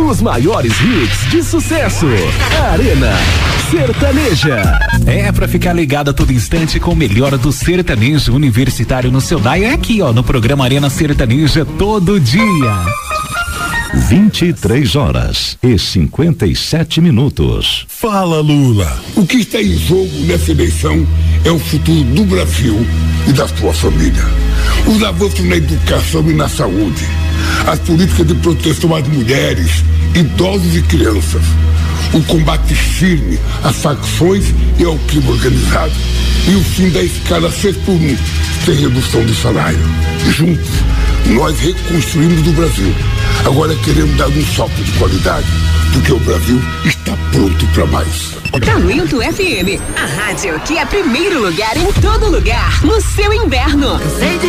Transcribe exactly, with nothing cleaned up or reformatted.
Os maiores hits de sucesso. Arena Sertaneja. É pra ficar ligado a todo instante com o melhor do sertanejo universitário no seu dial. É aqui, ó, no programa Arena Sertaneja todo dia. vinte e três horas e cinquenta e sete minutos. Fala, Lula. O que está em jogo nessa eleição é o futuro do Brasil e da sua família. Os avanços na educação e na saúde, as políticas de proteção às mulheres, idosos e crianças, o combate firme às facções e ao crime organizado e o fim da escala seis por um, sem redução de salário. Juntos, nós reconstruímos o Brasil. Agora queremos dar um salto de qualidade, porque o Brasil está pronto para mais. Talento F M, a rádio que é primeiro lugar em todo lugar, no seu inverno.